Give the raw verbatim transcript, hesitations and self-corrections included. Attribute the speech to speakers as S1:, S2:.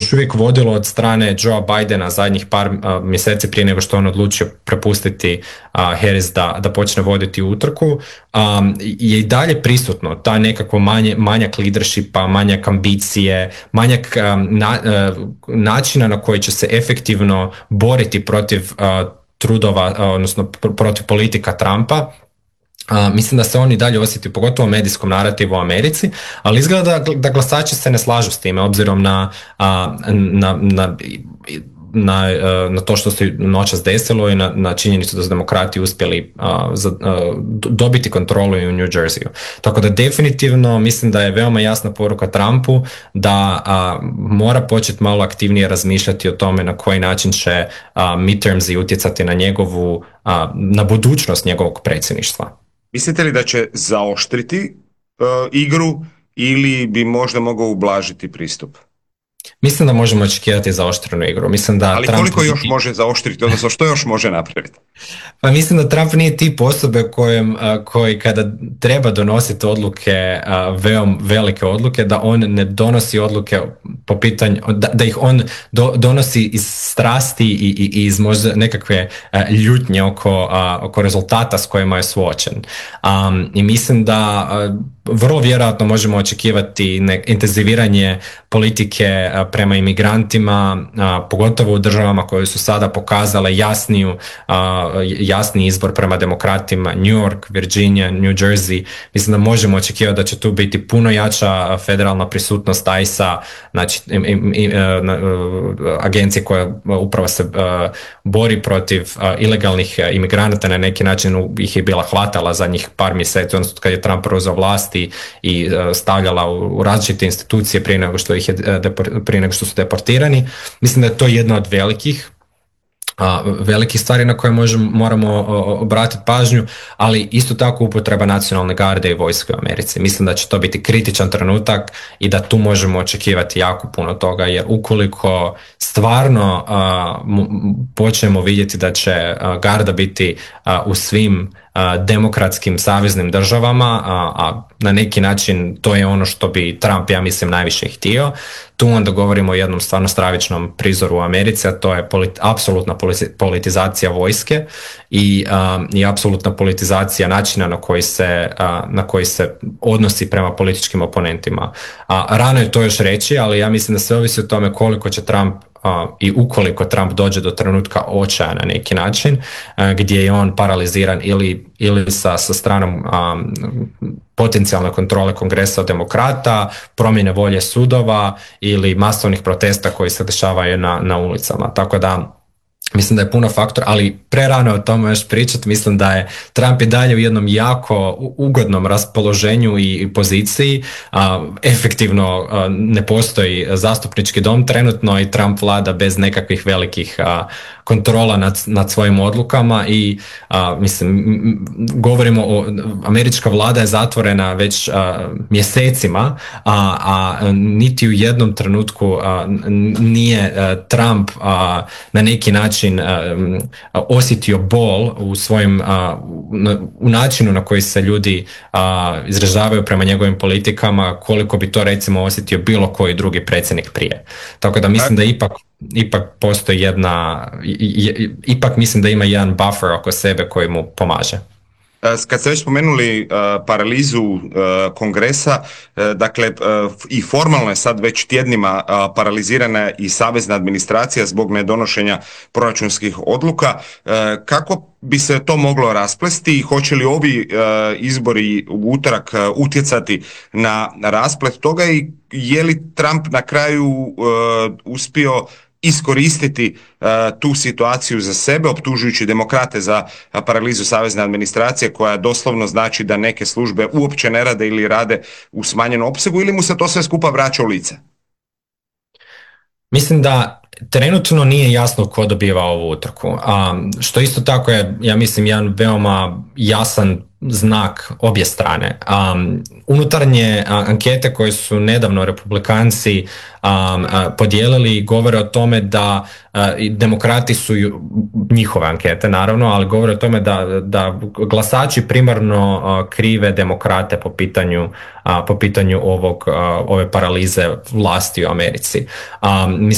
S1: još uvijek vodilo od strane Joea Bidena zadnjih par uh, mjeseci prije nego što on odlučio prepustiti uh, Harris da, da počne voditi utrku, um, je i dalje prisutno ta nekako manje, manjak leadershipa, manjak ambicije, manjak um, na, uh, načina na koji će se efektivno boriti protiv uh, trudova, uh, odnosno pr- protiv politika Trumpa. Uh, mislim da se on i dalje osjeti, pogotovo u medijskom narativu u Americi, ali izgleda da, da glasači se ne slažu s time, obzirom na, uh, na, na, na, uh, na to što se noćas desilo i na, na činjenicu da su demokrati uspjeli uh, za, uh, dobiti kontrolu i u New Jerseyu. Tako da definitivno mislim da je veoma jasna poruka Trumpu da uh, mora početi malo aktivnije razmišljati o tome na koji način će uh, midtermsi utjecati na njegovu, uh, na budućnost njegovog predsjedništva.
S2: Mislite li da će zaoštriti uh, igru ili bi možda mogao ublažiti pristup?
S1: Mislim da možemo očekivati zaoštrenu igru. Mislim da
S2: Ali
S1: Trump
S2: koliko još
S1: i...
S2: može zaoštriti, odnosno što još može napraviti?
S1: Pa mislim da Trump nije tip osobe kojem, koji kada treba donositi odluke, veom velike odluke, da on ne donosi odluke po pitanju, da, da ih on do, donosi iz strasti i, i, i iz možda nekakve ljutnje oko, oko rezultata s kojima je suočen. Um, I mislim da vrlo vjerojatno možemo očekivati ne, intenziviranje politike prema imigrantima, pogotovo u državama koje su sada pokazale jasniju, jasni izbor prema demokratima, New York, Virginia, New Jersey. Mislim da možemo očekivati da će tu biti puno jača federalna prisutnost I C E-a, znači agencije koja upravo se bori protiv ilegalnih imigranata, na neki način ih je bila hvatala zadnjih par mjeseci, odnosno kad je Trump preuzeo vlasti i stavljala u različite institucije prije nego što ih je prije nego što su deportirani. Mislim da je to jedna od velikih velikih stvari na koje možemo, moramo obratiti pažnju, ali isto tako upotreba nacionalne garde i vojske u Americi. Mislim da će to biti kritičan trenutak i da tu možemo očekivati jako puno toga, jer ukoliko stvarno uh, počnemo vidjeti da će uh, garda biti uh, u svim uh, demokratskim saveznim državama, a, a na neki način to je ono što bi Trump, ja mislim, najviše htio, tu onda govorimo o jednom stvarno stravičnom prizoru u Americi, a to je politi- apsolutna politizacija vojske i, uh, i apsolutna politizacija načina na koji se, uh, na koji se odnosi prema političkim oponentima. Uh, rano je to još reći, ali ja mislim da sve ovisi o tome koliko će Trump Uh, i ukoliko Trump dođe do trenutka očaja na neki način, uh, gdje je on paraliziran ili, ili sa, sa stranom um, potencijalne kontrole kongresa od demokrata, promjene volje sudova ili masovnih protesta koji se dešavaju na, na ulicama. Tako da mislim da je puno faktora, ali prerano o tome još pričati. Mislim da je Trump i dalje u jednom jako ugodnom raspoloženju i poziciji. A, efektivno a, ne postoji zastupnički dom trenutno i Trump vlada bez nekakvih velikih a, kontrola nad, nad svojim odlukama i a, mislim, govorimo o, američka vlada je zatvorena već a, mjesecima, a, a niti u jednom trenutku a, nije a, Trump a, na neki način Um, osjetio bol u svojim uh, u načinu na koji se ljudi uh, izražavaju prema njegovim politikama, koliko bi to recimo osjetio bilo koji drugi predsjednik prije. Tako da mislim da ipak ipak postoji jedna i, ipak mislim da ima jedan buffer oko sebe koji mu pomaže.
S2: Kad ste već spomenuli uh, paralizu uh, kongresa, uh, dakle uh, i formalno je sad već tjednima uh, paralizirana i savezna administracija zbog nedonošenja proračunskih odluka. Uh, kako bi se to moglo rasplesti i hoće li ovi uh, izbori u utorak uh, utjecati na rasplet toga i je li Trump na kraju uh, uspio iskoristiti uh, tu situaciju za sebe, optužujući demokrate za uh, paralizu savezne administracije koja doslovno znači da neke službe uopće ne rade ili rade u smanjenom opsegu, ili mu se to sve skupa vraća u lice?
S1: Mislim da trenutno nije jasno ko dobiva ovu utrku, um, što isto tako je, ja mislim, jedan veoma jasan znak obje strane. Um, unutarnje a, ankete koje su nedavno republikanci um, a, podijelili govore o tome da a, demokrati su, njihove ankete naravno, ali govore o tome da, da glasači primarno a, krive demokrate po pitanju, a, po pitanju ovog, a, ove paralize vlasti u Americi. Um,